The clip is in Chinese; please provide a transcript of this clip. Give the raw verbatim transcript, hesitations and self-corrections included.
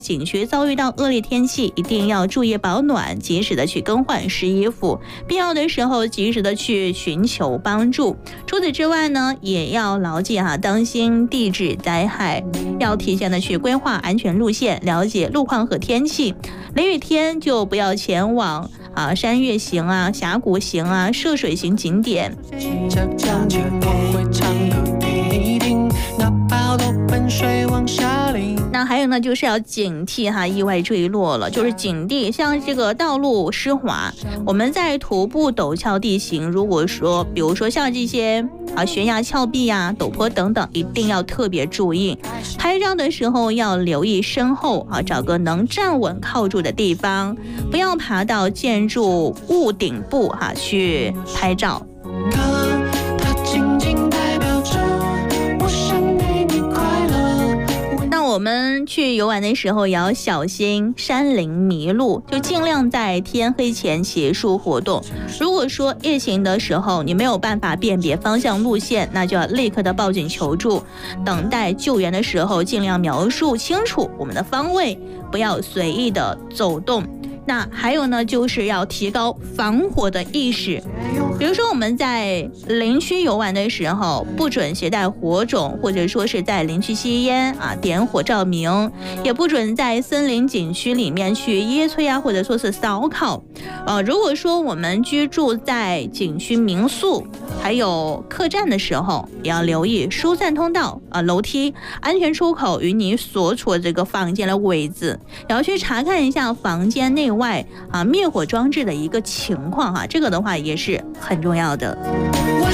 景区遭遇到恶劣天气，一定要注意保暖，及时的去更换湿衣服，必要的时候及时的去寻求帮助。除此之外呢，也要牢记哈、啊，当心地质灾害，要提前的去规划安全路线，了解路况和天气。雷雨天就不要前往啊山岳型啊、峡谷型啊、涉水型景点。那还有呢，就是要警惕哈意外坠落了，就是警惕像这个道路湿滑，我们在徒步陡峭地形，如果说比如说像这些啊悬崖峭壁啊、陡坡等等，一定要特别注意。拍照的时候要留意身后啊，找个能站稳靠住的地方，不要爬到建筑物顶部哈、啊、去拍照。我们去游玩的时候也要小心山林迷路，就尽量在天黑前结束活动。如果说夜行的时候你没有办法辨别方向路线，那就要立刻的报警求助。等待救援的时候尽量描述清楚我们的方位，不要随意的走动。那还有呢，就是要提高防火的意识。比如说我们在林区游玩的时候，不准携带火种，或者说是在林区吸烟啊、点火照明，也不准在森林景区里面去野炊啊，或者说是烧烤。呃，如果说我们居住在景区民宿还有客栈的时候，也要留意疏散通道啊、楼梯、安全出口与你所处这个房间的位置，也要去查看一下房间内外啊灭火装置的一个情况哈、啊，这个的话也是很重要的。